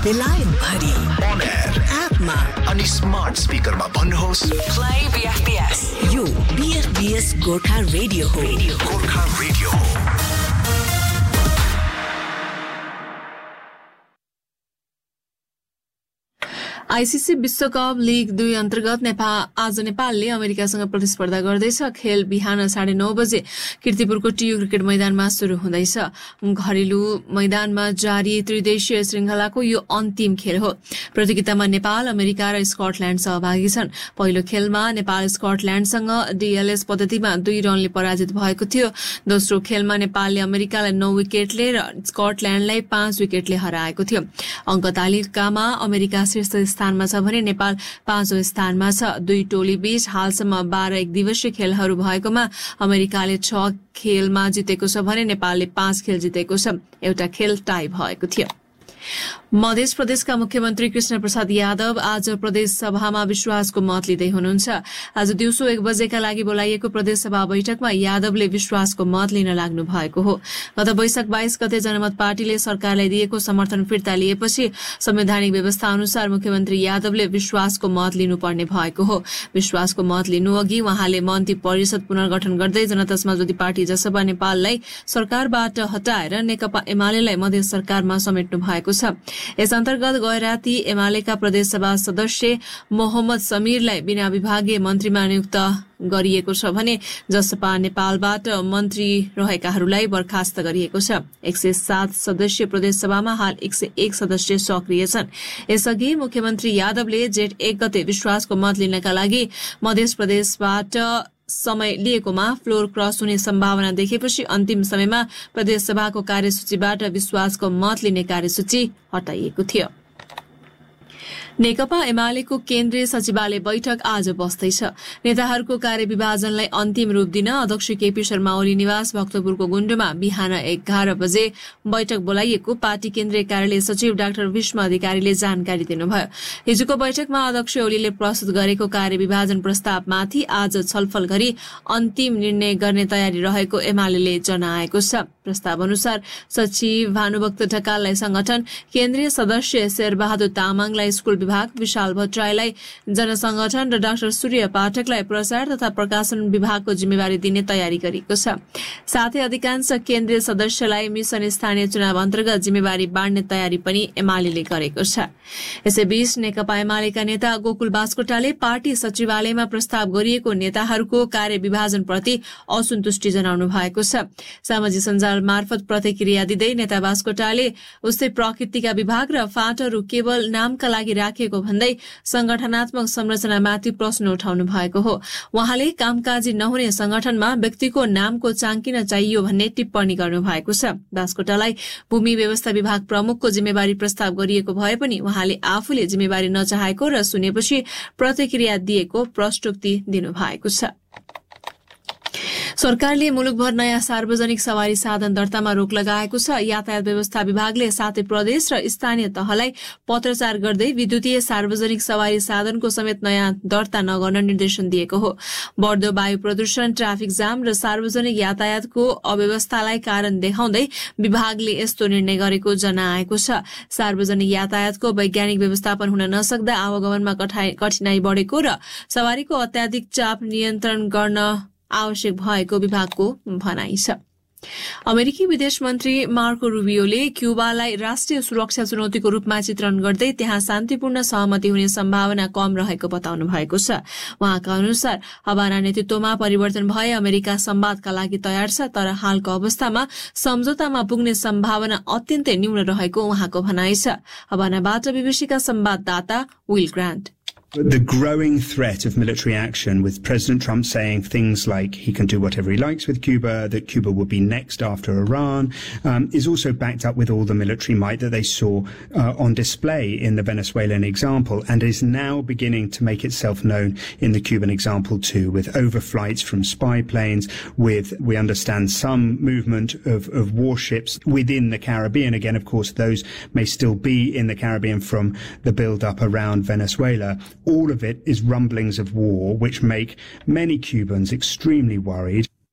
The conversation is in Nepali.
बेलायत भरि on air एपमा अनि स्मार्ट स्पिकरमा भन्नुहोस् Play BFBS. यो BFBS गोर्खा रेडियो हो. गोर्खा रेडियो हो। आईसीसी विश्वकप लीग 2 अन्तर्गत आज नेपालले अमेरिकासँग प्रतिस्पर्धा गर्दैछ। खेल बिहान 9:30 बजे कीर्तिपुरको टियु क्रिकेट मैदानमा सुरु हुँदैछ। घरेलु मैदानमा जारी त्रिदेशीय श्रृंखलाको यो अन्तिम खेल हो। प्रतियोगितामा नेपाल, अमेरिका र स्कटल्याण्ड सहभागी छन्। पहिलो खेलमा नेपाल स्कटल्याण्डसँग डीएलएस पद्धतिमा 2 रनले पराजित भएको थियो। दोस्रो खेलमा नेपालले अमेरिकालाई 9 विकेटले र स्कटल्याण्डलाई 5 विकेटले हराएको थियो। अङ्क तालिकामा अमेरिका शीर्ष स्थानमा छ भने नेपाल 5औं स्थानमा छ। दुई टोली बीच हालसम्म 12 एक दिवसीय खेलहरू भएकोमा अमेरिकाले 6 खेलमा जितेको छ भने नेपालले 5 खेल जितेको छ। एउटा खेल टाई भएको थियो। मध्य प्रदेशका मुख्यमन्त्री कृष्ण प्रसाद यादव आज प्रदेश सभामा विश्वासको मत लिँदै हुनुहुन्छ। आज दिउँसो 1 बजेका लागि बोलाइएको प्रदेश सभा बैठकमा यादवले विश्वासको मत लिन लाग्नु भएको हो। गत वैशाख 22 गते जनमत पार्टीले सरकारलाई दिएको समर्थन फिर्ता लिएपछि संवैधानिक व्यवस्था अनुसार मुख्यमन्त्री यादवले विश्वासको मत लिनुपर्ने भएको हो। विश्वासको मत लिनु अघि उहाँले मन्त्री परिषद पुनर्गठन गर्दै जनता समाजवादी पार्टी जसपा नेपाललाई सरकारबाट हटाएर नेकपा एमालेलाई मध्य सरकारमा समेट्नु भएको छ। यस अन्तर्गत गए राति एमालेका प्रदेश सभा सदस्य मोहम्मद समीरलाई बिना विभागीय मन्त्रीमा नियुक्त गरिएको छ भने जसपा नेपालबाट मन्त्री रहेकाहरूलाई बर्खास्त गरिएको छ। 107 सदस्यीय प्रदेश सभामा हाल 101 सदस्य सक्रिय छन्। यसअघि मुख्यमन्त्री यादवले जेठ 1 गते विश्वासको मत लिनका लागि मध्य प्रदेशबाट समय लिएकोमा फ्लोर क्रस हुने सम्भावना देखेपछि अन्तिम समयमा प्रदेश सभाको कार्यसूचीबाट विश्वासको मत लिने कार्यसूची हटाइएको थियो। नेकपा एमालेको केन्द्रीय सचिवालय बैठक आज बस्दैछ। नेताहरूको कार्यविभाजनलाई अन्तिम रूप दिन अध्यक्ष केपी शर्मा ओली निवास भक्तपुरको गुण्डोमा बिहान 11 बजे बैठक बोलाइएको पार्टी केन्द्रीय कार्यालय सचिव डाक्टर विष्म अधिकारीले जानकारी दिनुभयो। हिजोको बैठकमा अध्यक्ष ओलीले प्रस्तुत गरेको कार्यविभाजन प्रस्तावमाथि आज छलफल गरी अन्तिम निर्णय गर्ने तयारी रहेको एमालेले जनाएको छ। प्रस्ताव अनुसार सचिव भानुभक्त ढकाललाई संगठन, केन्द्रीय सदस्य शेरबहादुर तामाङलाई स्कूल विभाग, विशाल भट्टराईलाई जनसंगठन र डाक्टर सूर्य पाठकलाई प्रचार तथा प्रकाशन विभागको जिम्मेवारी दिने तयारी गरिएको छ। साथै अधिकांश केन्द्रीय सदस्यलाई मिशन स्थानीय चुनाव अन्तर्गत जिम्मेवारी बाँड्ने तयारी पनि एमालेले गरेको छ। यसैबीच नेकपा एमालेका नेता गोकुल बास्कोटाले पार्टी सचिवालयमा प्रस्ताव गरिएको नेताहरूको कार्यविभाजनप्रति असन्तुष्टि जनाउनु भएको छ। सामाजिक सञ्जाल मार्फत प्रतिक्रिया दिँदै नेता बास्कोटाले उस्तै प्रकृतिका विभाग र फाँटहरू केवल नामका लागि राखिएको भन्दै संगठनात्मक संरचनामाथि प्रश्न उठाउनु भएको हो। उहाँले कामकाजी नहुने संगठनमा व्यक्तिको नामको चाङ्किन चाहियो भन्ने टिप्पणी गर्नु भएको छ। बास्कोटालाई भूमि व्यवस्था विभाग प्रमुखको जिम्मेवारी प्रस्ताव गरिएको भए पनि उहाँले आफूले जिम्मेवारी नचाहेको र सुनेपछि प्रतिक्रिया दिएको प्रष्टोक्ति दिनुभएको छ। सरकारले मुलुकभर नयाँ सार्वजनिक सवारी साधन दर्तामा रोक लगाएको छ। यातायात व्यवस्था विभागले साथै प्रदेश र स्थानीय तहलाई पत्रचार गर्दै विद्युतीय सार्वजनिक सवारी साधनको समेत नयाँ दर्ता नगर्न निर्देशन दिएको हो। बढ्दो वायु प्रदूषण, ट्राफिक जाम र सार्वजनिक यातायातको अव्यवस्थालाई कारण देखाउँदै विभागले यस्तो निर्णय गरेको जनाएको छ। सार्वजनिक यातायातको वैज्ञानिक व्यवस्थापन हुन नसक्दा आवागमनमा कठिनाई बढेको र सवारीको अत्याधिक चाप नियन्त्रण गर्न आवश्यक भएको विभागको भनाइ छ। अमेरिकी विदेश मन्त्री मार्को रुबियोले क्युबालाई राष्ट्रिय सुरक्षा चुनौतीको रूपमा चित्रण गर्दै त्यहाँ शान्तिपूर्ण सहमति हुने सम्भावना कम रहेको बताउनु भएको छ। उहाँका अनुसार हवाना नेतृत्वमा परिवर्तन भए अमेरिका संवादका लागि तयार छ, तर हालको अवस्थामा सम्झौतामा पुग्ने सम्भावना अत्यन्तै न्यून रहेको उहाँको भनाइ छ। हवानाबाट बीबीसीका संवाददाता will grant. The growing threat of military action, with President Trump saying things like he can do whatever he likes with Cuba, that Cuba will be next after Iran, is also backed up with all the military might that they saw on display in the Venezuelan example, and is now beginning to make itself known in the Cuban example too, with overflights from spy planes, with, we understand, some movement of warships within the Caribbean. Again, of course, those may still be in the Caribbean from the build-up around Venezuela. All of it is rumblings of war, which make many Cubans extremely worried.